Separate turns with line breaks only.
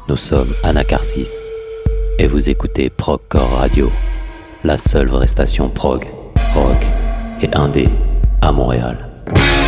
Nous sommes Anacarsis et vous écoutez Progcore Radio, la seule vraie station prog, rock et indé à Montréal.